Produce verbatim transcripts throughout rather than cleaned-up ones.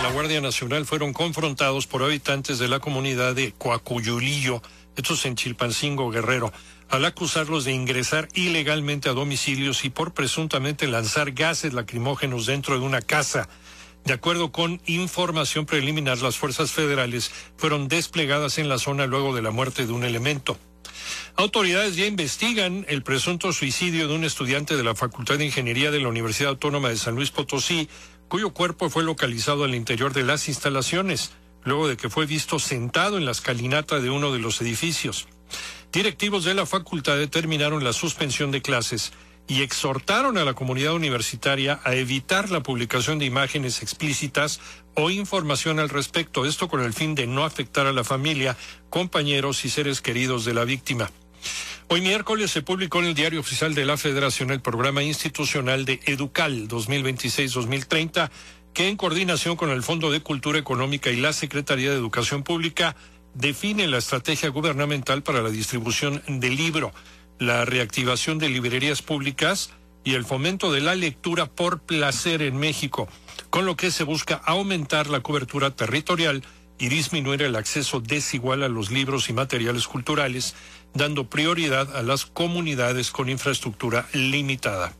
de la Guardia Nacional fueron confrontados por habitantes de la comunidad de Coacuyulillo, estos en Chilpancingo, Guerrero, al acusarlos de ingresar ilegalmente a domicilios y por presuntamente lanzar gases lacrimógenos dentro de una casa. De acuerdo con información preliminar, las fuerzas federales fueron desplegadas en la zona luego de la muerte de un elemento. Autoridades ya investigan el presunto suicidio de un estudiante de la Facultad de Ingeniería de la Universidad Autónoma de San Luis Potosí, cuyo cuerpo fue localizado al interior de las instalaciones, luego de que fue visto sentado en la escalinata de uno de los edificios. Directivos de la facultad determinaron la suspensión de clases y exhortaron a la comunidad universitaria a evitar la publicación de imágenes explícitas o información al respecto, esto con el fin de no afectar a la familia, compañeros y seres queridos de la víctima. Hoy miércoles se publicó en el Diario Oficial de la Federación el programa institucional de EDUCAL dos mil veintiséis dos mil treinta, que en coordinación con el Fondo de Cultura Económica y la Secretaría de Educación Pública define la estrategia gubernamental para la distribución del libro, la reactivación de librerías públicas y el fomento de la lectura por placer en México, con lo que se busca aumentar la cobertura territorial y disminuir el acceso desigual a los libros y materiales culturales, dando prioridad a las comunidades con infraestructura limitada.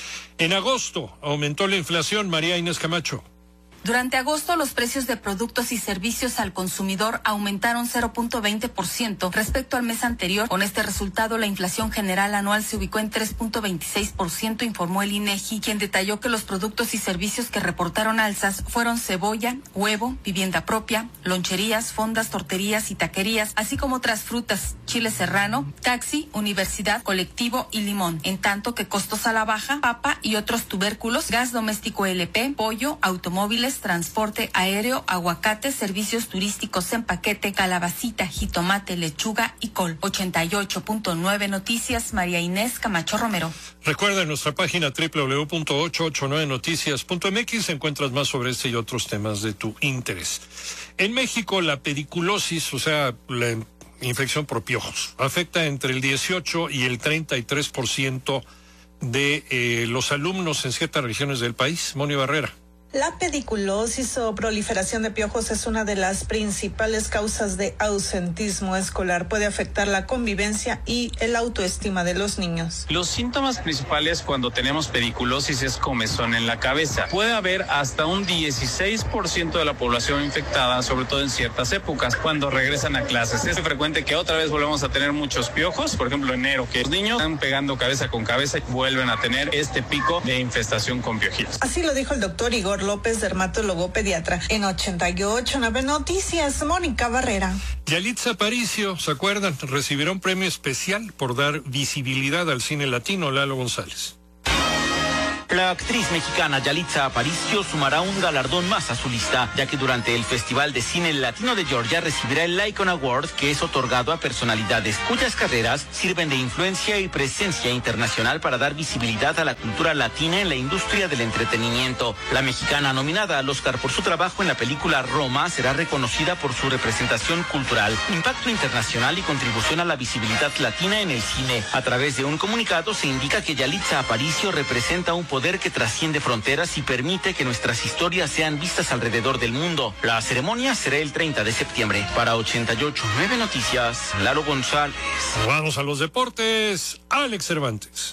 En agosto aumentó la inflación, María Inés Camacho. Durante agosto, los precios de productos y servicios al consumidor aumentaron cero punto veinte por ciento respecto al mes anterior. Con este resultado, la inflación general anual se ubicó en tres punto veintiséis por ciento, informó el INEGI, quien detalló que los productos y servicios que reportaron alzas fueron cebolla, huevo, vivienda propia, loncherías, fondas, torterías y taquerías, así como otras frutas, chile serrano, taxi, universidad, colectivo y limón. En tanto que costos a la baja, papa y otros tubérculos, gas doméstico L P, pollo, automóviles, transporte aéreo, aguacate, servicios turísticos en paquete, calabacita, jitomate, lechuga y col. ochenta y ocho punto nueve Noticias, María Inés Camacho Romero. Recuerda en nuestra página doble u doble u doble u punto ochocientos ochenta y nueve noticias punto m x encuentras más sobre este y otros temas de tu interés. En México, la pediculosis, o sea, la infección por piojos, afecta entre el dieciocho y el treinta y tres por ciento de eh, los alumnos en ciertas regiones del país. Moni Barrera. La pediculosis o proliferación de piojos es una de las principales causas de ausentismo escolar. Puede afectar la convivencia y el autoestima de los niños. Los síntomas principales cuando tenemos pediculosis es comezón en la cabeza. Puede haber hasta un dieciséis por ciento de la población infectada, sobre todo en ciertas épocas, cuando regresan a clases. Es frecuente que otra vez volvamos a tener muchos piojos, por ejemplo enero, que los niños están pegando cabeza con cabeza y vuelven a tener este pico de infestación con piojitos. Así lo dijo el doctor Igor López, dermatólogo pediatra. En ochenta y ocho punto nueve Noticias, Mónica Barrera. Yalitza Aparicio, ¿se acuerdan? Recibirá un premio especial por dar visibilidad al cine latino. Lalo González. La actriz mexicana Yalitza Aparicio sumará un galardón más a su lista, ya que durante el Festival de Cine Latino de Georgia recibirá el Icon Award, que es otorgado a personalidades cuyas carreras sirven de influencia y presencia internacional para dar visibilidad a la cultura latina en la industria del entretenimiento. La mexicana nominada al Oscar por su trabajo en la película Roma será reconocida por su representación cultural, impacto internacional y contribución a la visibilidad latina en el cine. A través de un comunicado se indica que Yalitza Aparicio representa un poder que trasciende fronteras y permite que nuestras historias sean vistas alrededor del mundo. La ceremonia será el treinta de septiembre. Para ochenta y ocho punto nueve Noticias, Lalo González. Vamos a los deportes. Alex Cervantes.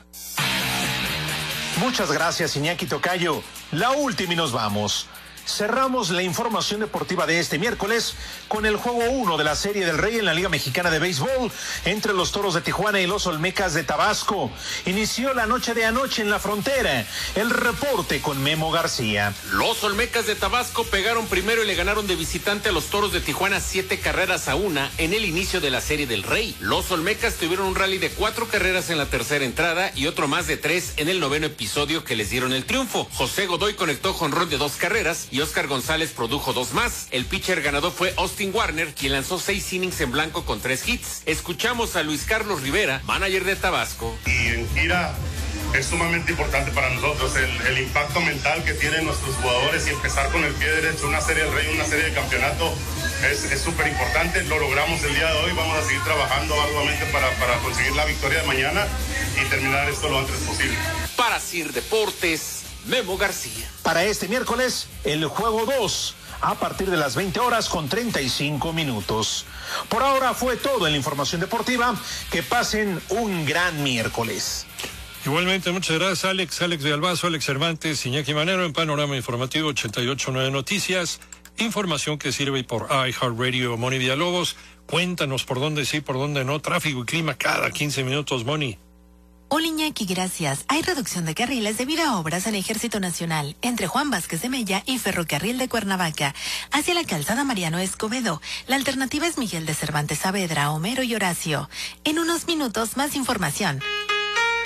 Muchas gracias, Iñaki Tocayo. La última y nos vamos. Cerramos la información deportiva de este miércoles con el juego uno de la Serie del Rey en la Liga Mexicana de Béisbol entre los Toros de Tijuana y los Olmecas de Tabasco. Inició la noche de anoche en la frontera. El reporte con Memo García. Los Olmecas de Tabasco pegaron primero y le ganaron de visitante a los Toros de Tijuana siete carreras a una en el inicio de la Serie del Rey. Los Olmecas tuvieron un rally de cuatro carreras en la tercera entrada y otro más de tres en el noveno episodio que les dieron el triunfo. José Godoy conectó jonrón de dos carreras y Oscar González produjo dos más. El pitcher ganador fue Austin Warner, quien lanzó seis innings en blanco con tres hits. Escuchamos a Luis Carlos Rivera, manager de Tabasco. Y en gira es sumamente importante para nosotros el, el impacto mental que tienen nuestros jugadores y empezar con el pie derecho una serie del Rey, una serie de campeonato es súper importante. Lo logramos el día de hoy, vamos a seguir trabajando arduamente para, para conseguir la victoria de mañana y terminar esto lo antes posible. Para C I R Deportes, Memo García. Para este miércoles, el juego dos, a partir de las veinte horas con treinta y cinco minutos. Por ahora fue todo en la información deportiva. Que pasen un gran miércoles. Igualmente, muchas gracias, Alex, Alex de Albazo, Alex Cervantes, Iñaki Manero, en Panorama Informativo ochenta y ocho punto nueve Noticias. Información que sirve por iHeartRadio. Moni Villalobos, cuéntanos por dónde sí, por dónde no. Tráfico y clima cada quince minutos, Moni. Hola Iñaki, gracias. Hay reducción de carriles debido a obras en Ejército Nacional, entre Juan Vázquez de Mella y Ferrocarril de Cuernavaca, hacia la calzada Mariano Escobedo. La alternativa es Miguel de Cervantes Saavedra, Homero y Horacio. En unos minutos, más información.